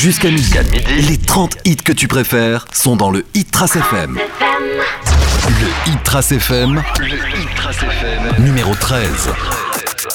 Jusqu'à midi, les 30 hits que tu préfères sont dans le Hit Trace FM. Le Hit Trace FM, numéro 13.